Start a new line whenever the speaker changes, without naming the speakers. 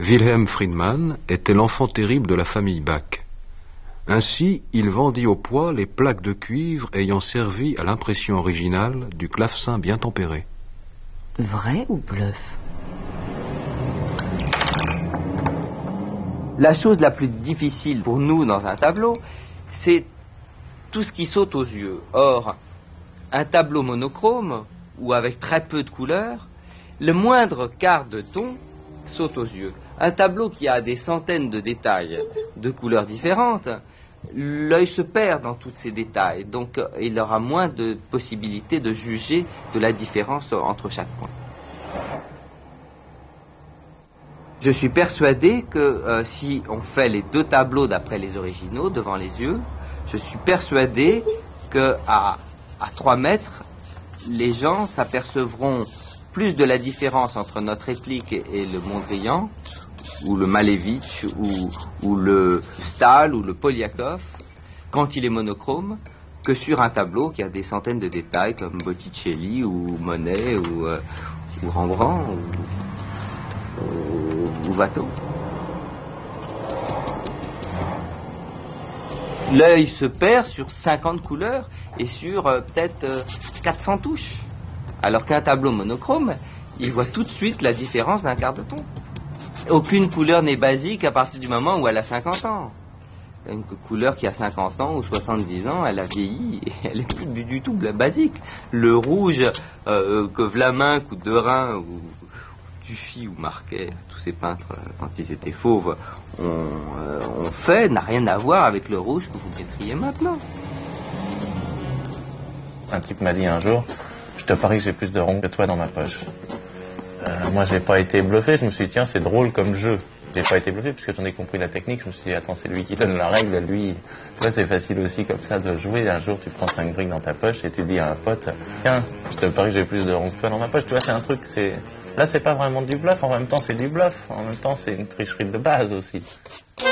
Wilhelm Friedmann était l'enfant terrible de la famille Bach. Ainsi, il vendit au poids les plaques de cuivre ayant servi à l'impression originale du clavecin bien tempéré.
Vrai ou bluff?
La chose la plus difficile pour nous dans un tableau, c'est tout ce qui saute aux yeux. Or, un tableau monochrome, ou avec très peu de couleurs, le moindre quart de ton saute aux yeux. Un tableau qui a des centaines de détails de couleurs différentes, l'œil se perd dans tous ces détails, donc il aura moins de possibilités de juger de la différence entre chaque point. Je suis persuadé que si on fait les deux tableaux d'après les originaux devant les yeux, je suis persuadé qu'à 3 mètres, les gens s'apercevront plus de la différence entre notre réplique et le Mondrian, ou le Malevich, ou le Stahl, ou le Poliakov, quand il est monochrome, que sur un tableau qui a des centaines de détails comme Botticelli, ou Monet, ou Rembrandt, ou Watteau. L'œil se perd sur 50 couleurs et sur peut-être 400 touches. Alors qu'un tableau monochrome, il voit tout de suite la différence d'un quart de ton. Aucune couleur n'est basique à partir du moment où elle a 50 ans. Une couleur qui a 50 ans ou 70 ans, elle a vieilli et elle est plus du tout basique. Le rouge que Vlaminck ou Derain ou Dufy ou Marquet, tous ces peintres, quand ils étaient fauves, ont fait, n'a rien à voir avec le rouge que vous mettriez maintenant.
Un type m'a dit un jour, je te parie que j'ai plus de ronds que toi dans ma poche. Moi, j'ai pas été bluffé, je me suis dit, tiens, c'est drôle comme jeu. J'ai pas été bluffé parce que j'en ai compris la technique, je me suis dit, attends, c'est lui qui donne la règle, lui. Tu vois, c'est facile aussi comme ça de jouer. Un jour, tu prends 5 briques dans ta poche et tu dis à un pote, tiens, je te parie que j'ai plus de ronds que toi dans ma poche. Tu vois, c'est un truc, Là, c'est pas vraiment du bluff, en même temps, c'est du bluff. En même temps, c'est une tricherie de base aussi.